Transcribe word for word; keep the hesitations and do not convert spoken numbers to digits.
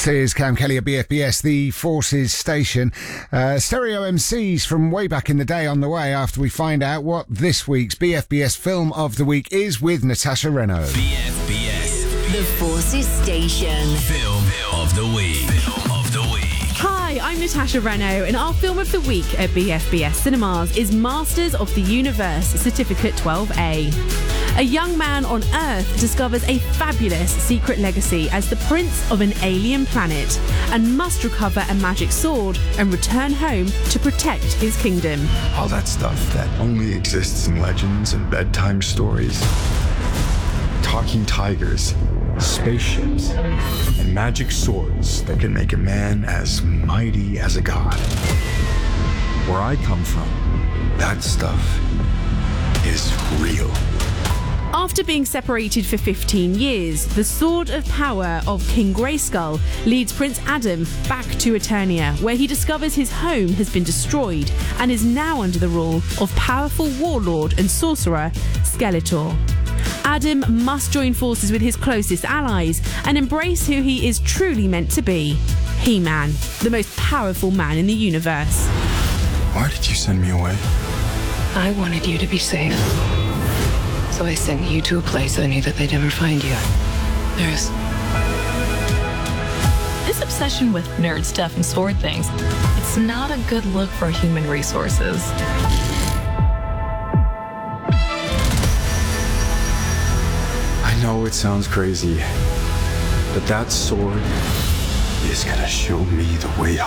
This is Cam Kelly at B F B S, the Forces station. Uh, stereo M Cs from way back in the day on the way after we find out what this week's B F B S Film of the Week is with Natasha Renaud. B F B S, The Forces station. Film of the Week. Film of the Week. Hi, I'm Natasha Renaud, and our film of the week at B F B S Cinemas is Masters of the Universe Certificate twelve A. A young man on Earth discovers a fabulous secret legacy as the prince of an alien planet and must recover a magic sword and return home to protect his kingdom. All that stuff that only exists in legends and bedtime stories. Talking tigers, spaceships, and magic swords that can make a man as mighty as a god. Where I come from, that stuff is real. After being separated for fifteen years, the Sword of Power of King Grayskull leads Prince Adam back to Eternia, where he discovers his home has been destroyed and is now under the rule of powerful warlord and sorcerer Skeletor. Adam must join forces with his closest allies and embrace who he is truly meant to be, He-Man, the most powerful man in the universe. Why did you send me away? I wanted you to be safe. So I sent you to a place I knew that they'd never find you. There's... This obsession with nerd stuff and sword things, it's not a good look for human resources. I know it sounds crazy, but that sword is gonna show me the way